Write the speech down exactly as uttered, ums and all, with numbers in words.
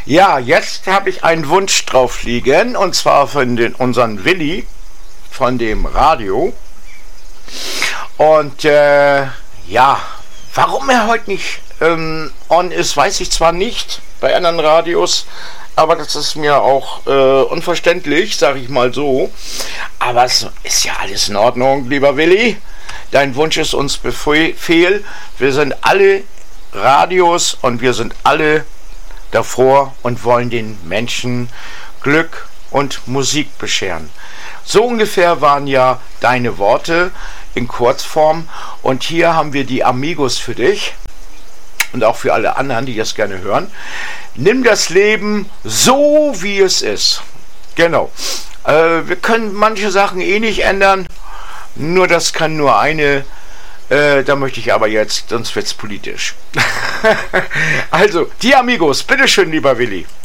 Ja, jetzt habe ich einen Wunsch drauf liegen, und zwar von den, unseren Willi von dem Radio. Und äh, ja, warum er heute nicht ähm, on ist, weiß ich zwar nicht bei anderen Radios, aber das ist mir auch äh, unverständlich, sage ich mal so. Aber es ist ja alles in Ordnung, lieber Willi. Dein Wunsch ist uns Befehl. Wir sind alle Radios und wir sind alle davor und wollen den Menschen Glück und Musik bescheren. So ungefähr waren ja deine Worte in Kurzform. Und hier haben wir die Amigos für dich und auch für alle anderen, die das gerne hören. Nimm das Leben so, wie es ist. Genau. Äh, wir können manche Sachen eh nicht ändern. Nur das kann nur eine. Äh, da möchte ich aber jetzt, sonst wird es politisch. Also, die Amigos, bitteschön, lieber Willi.